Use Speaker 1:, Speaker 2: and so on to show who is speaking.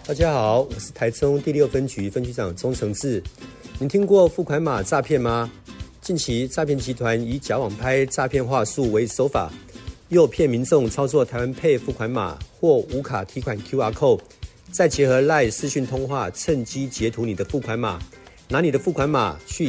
Speaker 1: 大家好，我是台中第6分局分局长钟承志。您听过付款码诈骗吗？近期诈骗集团以假网拍诈骗话术为手法，诱骗民众操作台湾Pay付款码或无卡提款 QR Code， 再结合 LINE 视讯通话，趁机截图你的付款码，拿你的付款码去